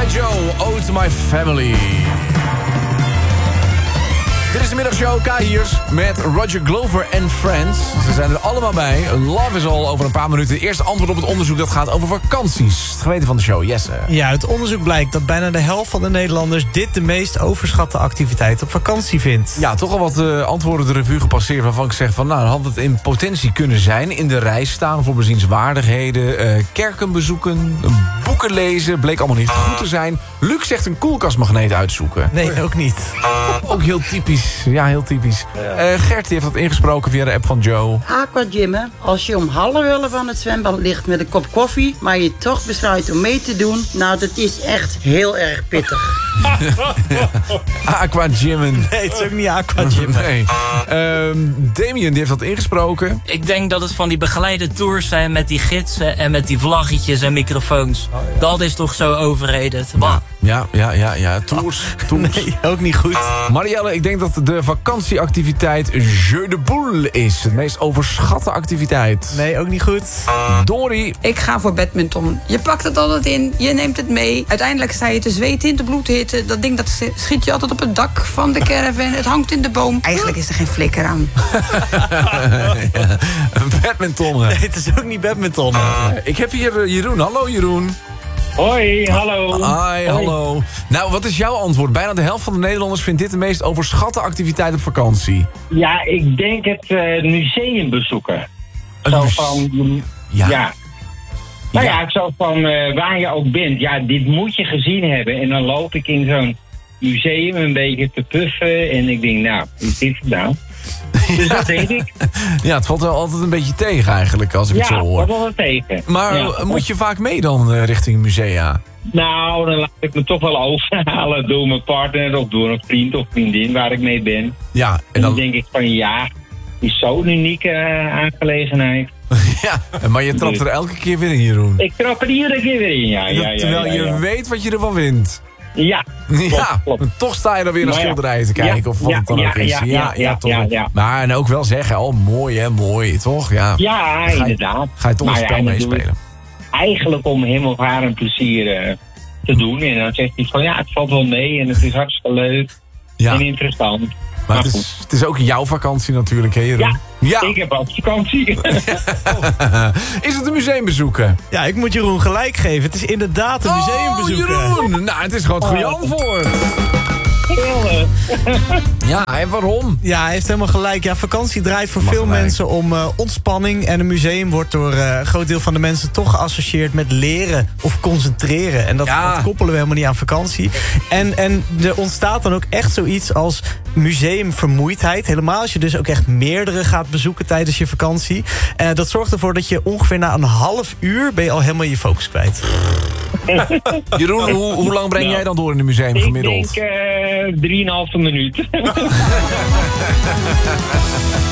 G.I. Joe, Ode to My Family. Dit is de middagshow K-Hiers met Roger Glover en Friends. Ze zijn er allemaal bij. Love is all over een paar minuten. Eerste antwoord op het onderzoek dat gaat over vakanties. Het geweten van de show, Jesse. Ja, uit onderzoek blijkt dat bijna de helft van de Nederlanders dit de meest overschatte activiteit op vakantie vindt. Ja, toch al wat antwoorden de revue gepasseerd waarvan ik zeg van, nou, had het in potentie kunnen zijn. In de rij staan voor bezienswaardigheden, kerken bezoeken, boeken lezen. Bleek allemaal niet goed te zijn. Luc zegt een koelkastmagneet uitzoeken. Nee, ook niet. Ook heel typisch. Ja, heel typisch. Gert die heeft dat ingesproken via de app van Joe. Aquagymmen, als je om 11:30 van het zwembad ligt met een kop koffie, maar je toch besluit om mee te doen, nou, dat is echt heel erg pittig. Aquagymmen. Nee, het is ook niet aquagym. Nee. Damien die heeft dat ingesproken. Ik denk dat het van die begeleide tours zijn met die gidsen en met die vlaggetjes en microfoons. Oh, ja. Dat is toch zo overrated. Ja. Tours. Nee, ook niet goed. Marielle, ik denk dat de vakantieactiviteit Jeu de Boule is. Het meest overschatte activiteit. Nee, ook niet goed. Dori. Ik ga voor badminton. Je pakt het altijd in, je neemt het mee. Uiteindelijk sta je te zweten, in te bloedhitte. Dat ding dat schiet je altijd op het dak van de caravan. Het hangt in de boom. Eigenlijk is er geen flikker aan. Ja, badminton. Nee, het is ook niet badminton. Ik heb hier Jeroen. Hallo Jeroen. Hoi, hallo. Hi, hallo. Nou, wat is jouw antwoord? Bijna de helft van de Nederlanders vindt dit de meest overschatte activiteit op vakantie. Ja, ik denk het museum bezoeken. Zo van... Ja. Nou ja, zo van waar je ook bent. Ja, dit moet je gezien hebben. En dan loop ik in zo'n museum een beetje te puffen. En ik denk, nou, is dit gedaan? Dus dat denk ik. Ja, het valt wel altijd een beetje tegen eigenlijk, als ik het zo hoor. Ja, het valt wel tegen. Maar moet je vaak mee dan richting musea? Nou, dan laat ik me toch wel overhalen door mijn partner of door een vriend of vriendin waar ik mee ben. Ja, en dan denk ik van ja, is zo'n unieke aangelegenheid. Ja, maar je trapt er elke keer weer in, Jeroen. Ik trap er iedere keer weer in, ja. Terwijl je weet wat je ervan wint. Ja, klopt. Toch sta je dan weer naar schilderijen te kijken. Of wat het dan ook is. Ja. Maar en ook wel zeggen, oh mooi hè, mooi, toch? Ja, inderdaad. Ga je toch een spel meespelen. Eigenlijk om hem of haar een plezier te doen. En dan zegt hij van ja, het valt wel mee en het is hartstikke leuk en interessant. Maar het is ook jouw vakantie natuurlijk, hè Jeroen? Ja, ik heb ook vakantie. Is het een museum bezoeken? Ja, ik moet Jeroen gelijk geven. Het is inderdaad een museum bezoeken. Jeroen! Nou, het is gewoon het goede antwoord. Ja, en waarom? Ja, hij heeft helemaal gelijk. Ja, vakantie draait voor veel mensen om ontspanning. En een museum wordt door een groot deel van de mensen toch geassocieerd met leren of concentreren. En dat koppelen we helemaal niet aan vakantie. En er ontstaat dan ook echt zoiets als museumvermoeidheid. Helemaal als je dus ook echt meerdere gaat bezoeken tijdens je vakantie. Dat zorgt ervoor dat je ongeveer na een half uur ben je al helemaal je focus kwijt. Jeroen, hoe lang breng jij dan door in het museum gemiddeld? Ik denk 3,5 minuut.